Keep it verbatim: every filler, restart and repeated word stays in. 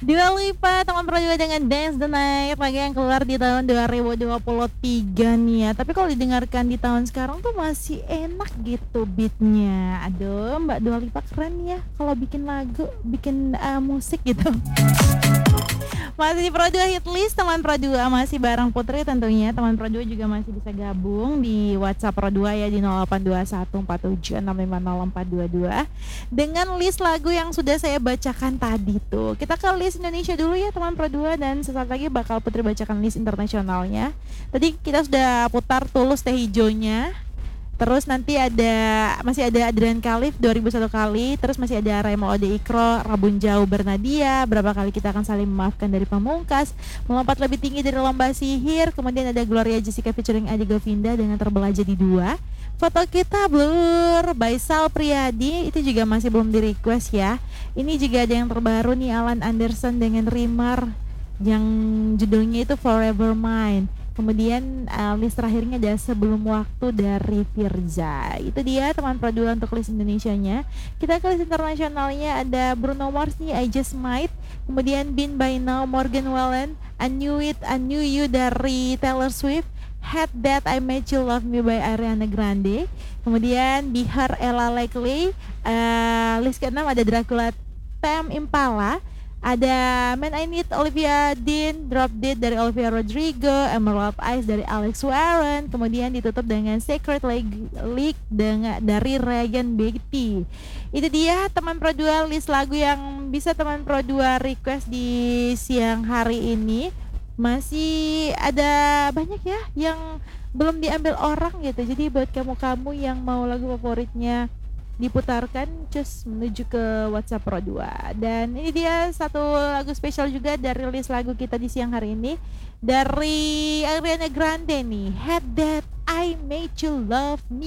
Dua Lipa, teman Pro juga dengan Dance the Night, lagu yang keluar di tahun dua ribu dua puluh tiga nih ya. Tapi kalau didengarkan di tahun sekarang tuh masih enak gitu beatnya. Aduh, Mbak Dua Lipa keren ya kalau bikin lagu, bikin uh, musik gitu. Masih di Pro dua Hit List, teman Pro dua masih bareng Putri tentunya. Teman Pro dua juga masih bisa gabung di WhatsApp Pro dua ya di nol delapan dua satu empat tujuh enam lima nol empat dua dua dengan list lagu yang sudah saya bacakan tadi tuh. Kita ke list Indonesia dulu ya teman Pro dua, dan sesaat lagi bakal Putri bacakan list internasionalnya. Tadi kita sudah putar Tulus Teh Hijaunya. Terus nanti ada masih ada Adrian Khalif dua ribu satu kali, terus masih ada Raymond Ode Ikro, Rabun Jauh Bernadia, berapa kali kita akan saling memaafkan dari Pamungkas, melompat lebih tinggi dari Lomba Sihir, kemudian ada Gloria Jessica featuring Adi Govinda dengan Terbelah Jadi Dua. Foto Kita Blur by Sal Priadi itu juga masih belum di request ya. Ini juga ada yang terbaru nih, Alan Anderson dengan Rimar yang judulnya itu Forever Mine. Kemudian uh, list terakhirnya ada Sebelum Waktu dari Firza. Itu dia teman Pro dua untuk list Indonesianya. Kita ke list internasionalnya, ada Bruno Mars nih, I Just Might. Kemudian Been By Now, Morgan Wallen. I Knew It, I Knew You dari Taylor Swift. Had That, I Made You Love Me by Ariana Grande. Kemudian Bihar, Ella Likely. uh, List keenam ada Dracula, Tame Impala. Ada Man I Need, Olivia Dean. Drop Dead dari Olivia Rodrigo. Emerald Eyes dari Alex Warren. Kemudian ditutup dengan Sacred League dengan dari Ryan Beatty. Itu dia teman Pro dua list lagu yang bisa teman Pro dua request di siang hari ini. Masih ada banyak ya yang belum diambil orang gitu. Jadi buat kamu-kamu yang mau lagu favoritnya diputarkan, cus menuju ke WhatsApp Pro dua. Dan ini dia satu lagu spesial juga dari list lagu kita di siang hari ini, dari Ariana Grande nih, Had That, I Made You Love Me.